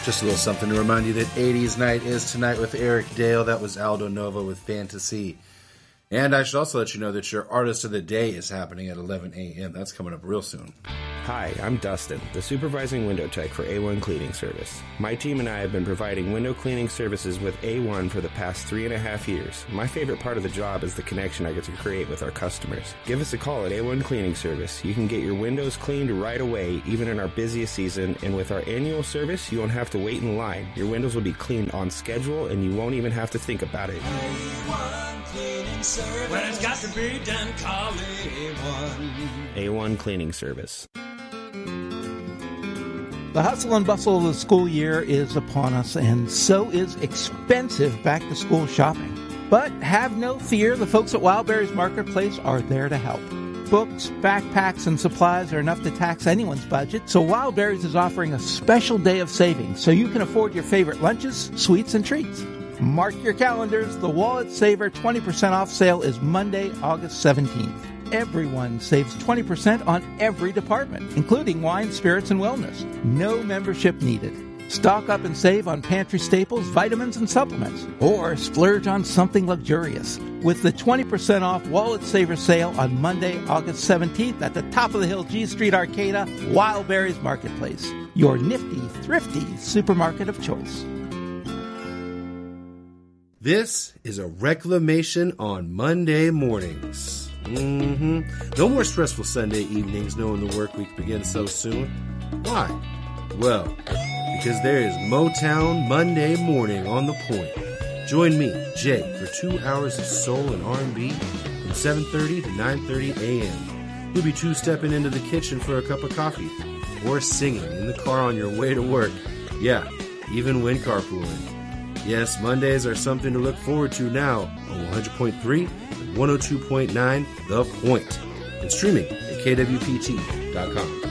Just a little something to remind you that 80s Night is tonight with Eric Dale. That was Aldo Nova with Fantasy. And I should also let you know that your Artist of the Day is happening at 11 a.m. That's coming up real soon. Hi, I'm Dustin, the supervising window tech for A1 Cleaning Service. My team and I have been providing window cleaning services with A1 for the past 3.5 years. My favorite part of the job is the connection I get to create with our customers. Give us a call at A1 Cleaning Service. You can get your windows cleaned right away, even in our busiest season, and with our annual service, you won't have to wait in line. Your windows will be cleaned on schedule, and you won't even have to think about it. A1 Cleaning Service. When it's got to be done, call A1. A1 Cleaning Service. The hustle and bustle of the school year is upon us, and so is expensive back-to-school shopping. But have no fear, the folks at Wildberries Marketplace are there to help. Books, backpacks, and supplies are enough to tax anyone's budget, so Wildberries is offering a special day of savings so you can afford your favorite lunches, sweets, and treats. Mark your calendars, the Wallet Saver 20% off sale is Monday, August 17th. Everyone saves 20% on every department, including wine, spirits, and wellness. No membership needed. Stock up and save on pantry staples, vitamins, and supplements. Or splurge on something luxurious with the 20% off Wallet Saver sale on Monday, August 17th at the top of the hill G Street Arcata, Wildberries Marketplace. Your nifty, thrifty supermarket of choice. This is a reclamation on Monday mornings. No more stressful Sunday evenings knowing the work week begins so soon. Why? Well, because there is Motown Monday morning on the point. Join me, Jay, for 2 hours of soul and R&B from 7:30 to 9:30 a.m. We'll be two-stepping into the kitchen for a cup of coffee or singing in the car on your way to work. Yeah, even when carpooling. Yes, Mondays are something to look forward to now on 100.3 and 102.9 The Point, and streaming at kwpt.com.